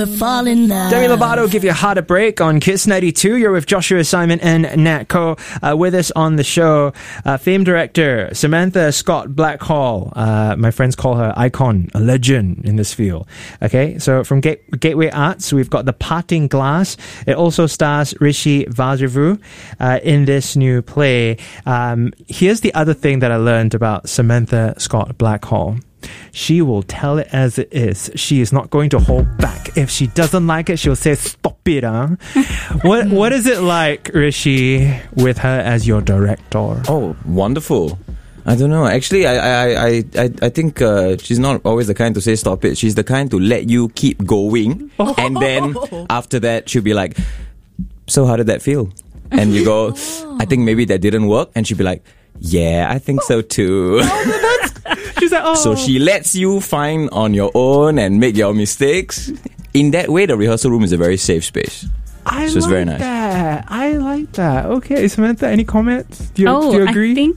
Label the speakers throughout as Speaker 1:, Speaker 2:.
Speaker 1: Falling now.
Speaker 2: Demi Lovato, Give Your Heart a Break on Kiss 92. You're with Joshua Simon and Nat Ko. With us on the show, famed director Samantha Scott Blackhall. My friends call her icon, a legend in this field. Okay, so from Gateway Arts, we've got The Parting Glass. It also stars Rishi Vazirvu in this new play. Here's the other thing that I learned about Samantha Scott Blackhall. She will tell it as it is. She is not going to hold back. If she doesn't like it, she'll say, stop it, huh? What is it like, Rishi, with her as your director?
Speaker 3: Oh, wonderful. I don't know. Actually, I think she's not always the kind to say stop it. She's the kind to let you keep going. And then after that, she'll be like, so how did that feel? And you go, I think maybe that didn't work. And she'll be like, yeah, I think so too.
Speaker 2: She's like, oh.
Speaker 3: So she lets you find on your own and make your mistakes. In that way, the rehearsal room is a very safe space. It's very nice.
Speaker 2: I like that. Okay, Samantha, any comments? Do you agree?
Speaker 4: I think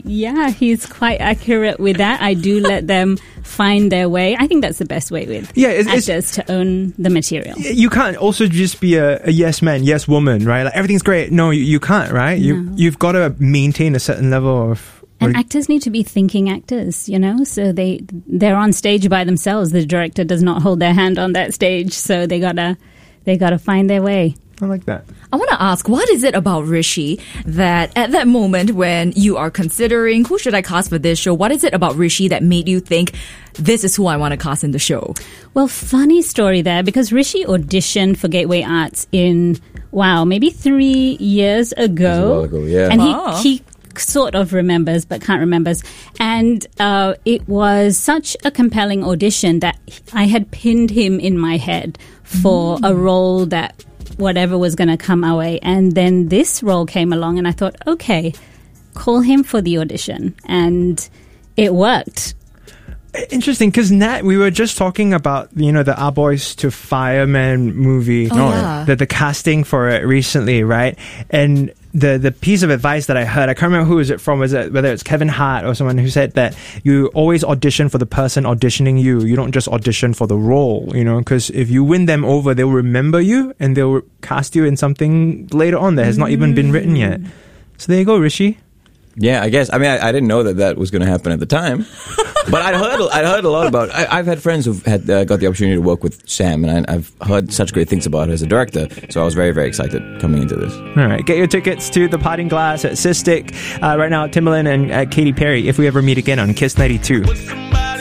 Speaker 4: he's quite accurate with that. I do let them find their way. I think that's the best way with actors to own the material.
Speaker 2: You can't also just be a yes man, yes woman, right? Like everything's great. No, you can't, right?
Speaker 4: No.
Speaker 2: You've got to maintain a certain level of...
Speaker 4: And actors need to be thinking actors, you know? So they're on stage by themselves. The director does not hold their hand on that stage, so they gotta find their way.
Speaker 2: I like that.
Speaker 1: I want to ask, what is it about Rishi that at that moment when you are considering who should I cast for this show, what is it about Rishi that made you think this is who I want to cast in the show?
Speaker 4: Well, funny story there, because Rishi auditioned for Gateway Arts in, maybe 3 years ago.
Speaker 3: That was a while ago, yeah.
Speaker 4: And he sort of remembers but can't remember. And it was such a compelling audition that I had pinned him in my head for a role that whatever was going to come our way. And then this role came along and I thought, okay, call him for the audition. And it worked.
Speaker 2: Interesting, because Nat, we were just talking about, the Our Boys to Firemen movie, the casting for it recently, right? And the piece of advice that I heard, I can't remember who was it from, whether it's Kevin Hart or someone who said that you always audition for the person auditioning you. You don't just audition for the role, because if you win them over, they'll remember you and they'll cast you in something later on that has not even been written yet. So there you go, Rishi.
Speaker 3: Yeah, I guess. I mean, I didn't know that was going to happen at the time, but I'd heard a lot about. I've had friends who've had got the opportunity to work with Sam, and I've heard such great things about her as a director. So I was very, very excited coming into this.
Speaker 2: All right, get your tickets to The Parting Glass at Cystic right now. Timbaland and Katy Perry. If we ever meet again on Kiss 92.